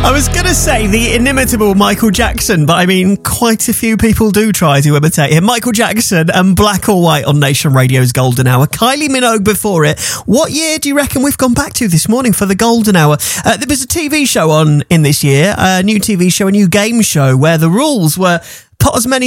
I was going to say the inimitable Michael Jackson, but I mean, quite a few people do try to imitate him. Michael Jackson and Black or White on Nation Radio's Golden Hour. Kylie Minogue before it. What year do you reckon we've gone back to this morning for the Golden Hour? There was a TV show on in this year, a new TV show, a new game show, where the rules were put as many